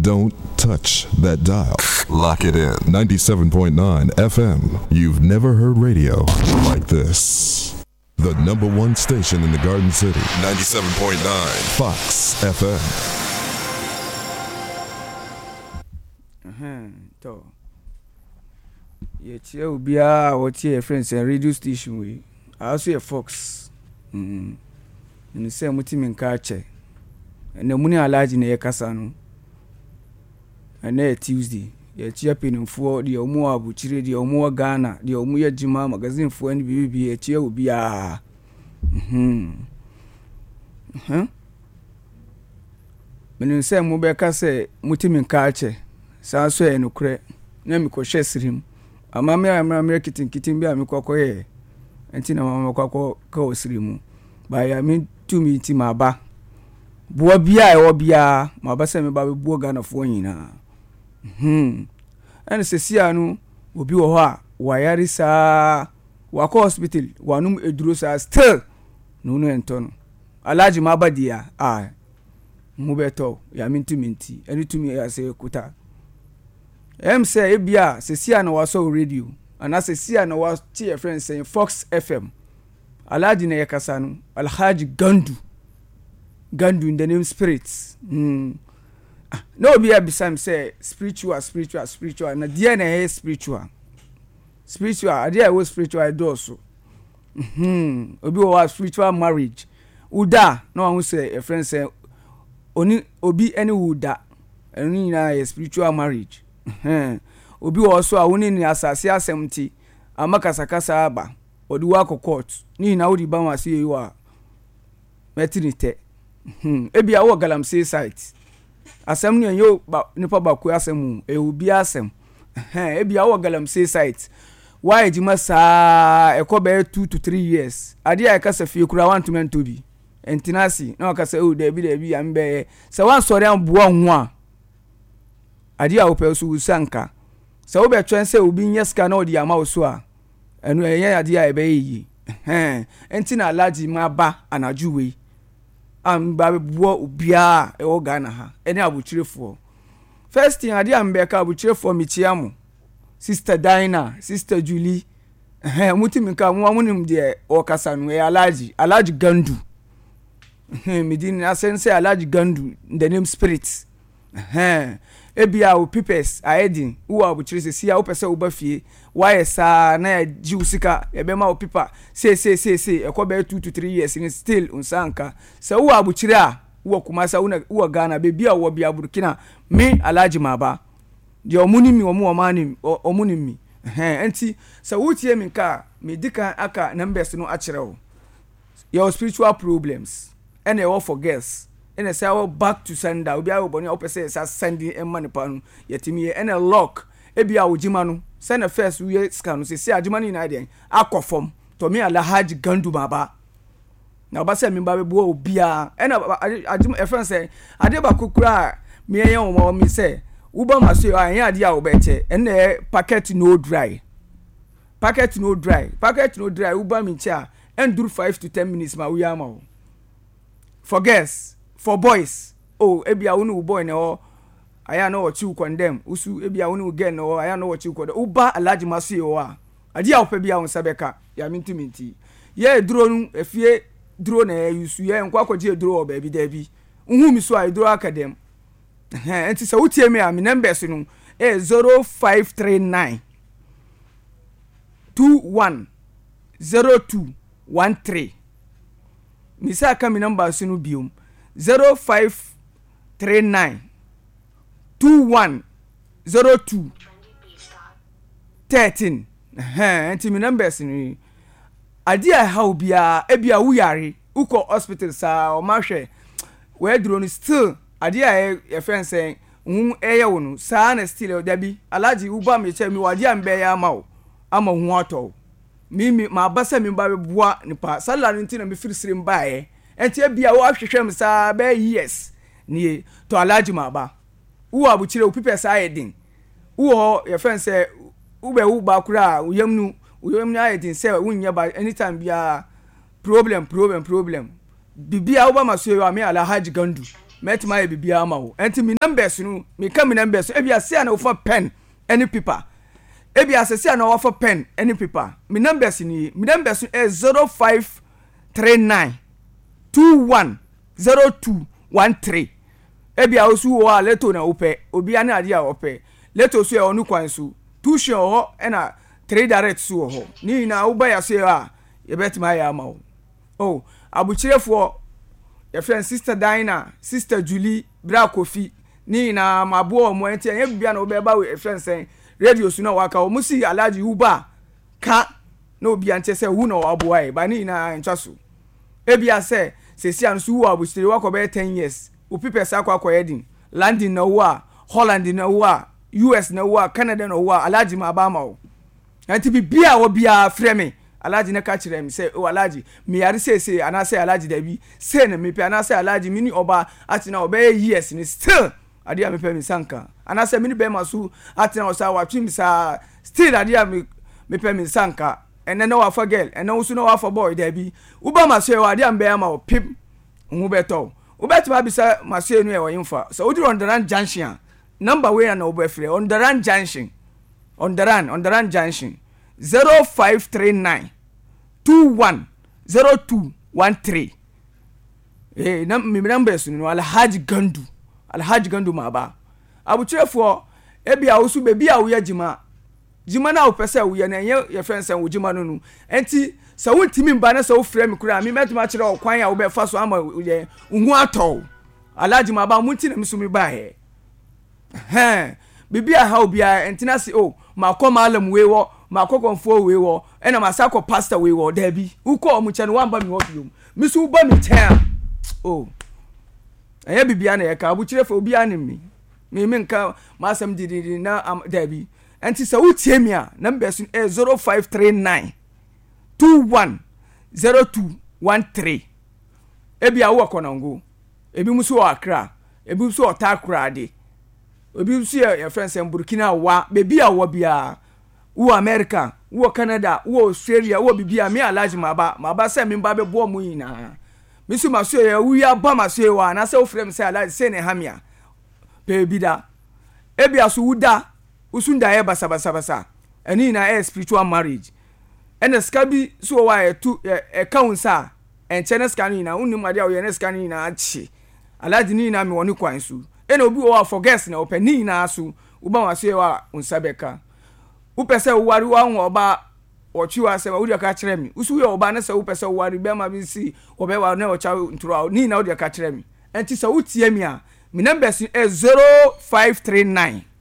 Don't touch that dial. Lock it in. 97.9 FM. You've never heard radio like this. The number one station in the Garden City. 97.9 Fox FM. To. Ye ubia what your friends and radio station we. Also a Fox. In the same mutim nkache. And the money alaji na yakasa no. And then Tuesday. Ye chia penimfo de omo abuchire de omo Ghana de omo yajima magazine fo and bibi ye chia ubia. Menin se mo be ka se mutim nkache. Sa so e nokre. Na mi ko hwe sirim. Ama me kitin bi am kokoye. Enti na mama kwakọ ka osirimu. Ba ya mi tumi ti ma ba. Buo bia e wo bia ma ba se me ba buo Ghana fo nyina. Ene sesia no obi wo ho a wayari sa wako hospital wanum eduro sa still no ento no. Alaji ma ba dia mu beto ya mi tumi eni tumi ya se kuta. Say ebia sesia na waso radio ana sesia na wa tie friends saying Fox FM. Alaji na yakasa no Alhaji Gandu in the name spirits. No be abisam say spiritual na dia na spiritual adia was spiritual do so. Obi was spiritual marriage uda no one say a friend say oni obi any uda eni na spiritual marriage. Obi also a woni ni asase asemti amakasakasa aba odi wa court ni na odi ba ma se yi wa metinite. Ebi awo galamsey site asem ni yo nipa ba ku asem e obi asem. Ebi awo galamsey site why ejima sa ekobe 2 to 3 years ade a kasa fie kura want men to bi entinasi na kasa o da bi ambe se wan sori an buo ho a ade a ope so usanka se wo be twen se obi nyeska na odi ama oso a enu eye ade a ebe yi entina alaji ma ba anajuwe am ba buo obia e wo Ghana ha ene abuchirefo first thing ade ambe ka abuchirefo michiamu Sister Dina, Sister Julie, mutimika muamunim de okasa no Alaji Gandu. Midin asense Alaji Gandu the name spirits. Ebia o pipes aedin wo abuchire se ya opese wo bafie why sa na jiusika ebema o pipa say ekobe 2 to 3 years in still unsanka se wo abuchire a wo kumasa wo Ghana bebia wo bia Burkina me Alaji maba de omunimi omunimi enti so wutie mi nka medical aka numbers no akireo your spiritual problems and e for girls and say back to sender obi awo boni opese say sending money pa no yetimi and a lock e bia wojima no send first we scan no say ajima ni na dey akofom to me Alhaji Gandu baba na ba say mi ba be bo obia and ajima e friend say ade ba kokura me yen wo mi say uba maso anya ade a obeche ene packet no dry uba mi cha enduru 5 to 10 minutes ma we ama for girls for boys ebia wonu boy na o aya na what you condemn usu ebia wonu girl na o aya na what you condemn uba Alhaji maso a ade a opa bia won sabeka ya minti ye duro nu efie duro na yusu ye nkwa akwaje duro o baby da bi nhu mi so a duro academy enti so utie me am numbers no 0539 210213 misa ka mi numbers no biom 0539 210213 enti mi numbers ni adia how bia ebia wuyare uko hospital sa o ma hwe we duro no still ade a e friend say eye wonu sa na still da bi Alhaji uba me che mi wade ambe ya ama hu ato mi ma basa mi ba beboa nipa salary ntina me firisire mbae enti e bia wo ahwehwem sa ba yes nie to Alhaji ma ba wo abuchire opipe sa ayedin wo e friend say ube wo ba kura uyamnu ayedin say wunya ba anytime bia problem bibia wo ba maso yo me Alhaji Gandu met my bibia ma wo enti me numbers no me ka me numbers e bia se na wo for pen any paper e bia se na wo for pen any paper me numbers ni me numbers is 0539 210213 e bia wo su wo a leto na wo pe obi ane ade a wo pe leto so e onu kwan so tuition ho e na 3 direct so ho ni na wo ba ya se a ye bet my ya ma wo oh abuchirefo your friend sister Dinah, sister Julie, bra Kofi, ni na mabo mo enti en bia na obeba we friend say radio su na waka o musi alaji uba ka na obi ante say hu na wabo ai ba ni na ntwaso e bia say sesi an su wo abuchire wako be 10 years o people say akwa yedin London na wo Holland na wo US na wo Canada na wo alaji ma ba ma o enti bia wo bia frame alaji na ka kire mi say o alaji mi yare say ana say alaji da bi say na mi pe ana say alaji mini oba atina oba years ni still ade am pe mi sanka ana say mini be masu atina o sa wa twim sa still ade am me pe mi sanka ene na wa for girl ene wo su na wa for boy da bi uba maso e wa ade am be ama o pim hu beto ubet ba bi sa maso enu e wo yimfa so odi on the run junction number we na oba free on the run junction on the run junction 0539 210213 na mi numbers no Alhaji Gandu ma ba abuchefo e bia wo su be bia wo yagima jima na wo pese wo ye na ye friends en wo jima no no enti sa wo ntimi mba na sa wo frɛ me kura mi metuma kire wo kwan ya wo be fa so ama ye nhu atɔ Alhaji ma ba munti na mi so mi ba he bibia ha obia enti na se o ma kɔ malam we wo makokonfo we wo ena masako pastor we wo da bi uko omuche no wamba mi wo biom misu ba mi ten oh aya bibia na ye ka abuchire fa obi anim mi nka masam didi na da bi enti sa wutie mi a number sun 0539 210213 ebia wo konango ebi musu o Accra ebi musu o Takra de ebi musu ya friends en Burkina wa bebi a wo bia wo America wo Canada wo Australia wo bibia me Alhaji maba se me mba be bo mu yina misu maso ya wu ya ba maso wa na se wo frem se Alhaji se ne hamia baby da ebia so wuda usunda ye basa eni na spiritual marriage ene skabi so wa e kaunsa en chene skani na unni made a wo ye skani na achi Alhaji ni na me woni kwan su ene obi wo forget na opani na so uba maso wa unsabeka upese uwari wa oba ochiwa se udi aka kire mi usu ye oba na se upese uwari be ma bi si obewa na ocha nturo ni na udi aka kire mi enti se utie mi a mi numbers is 0539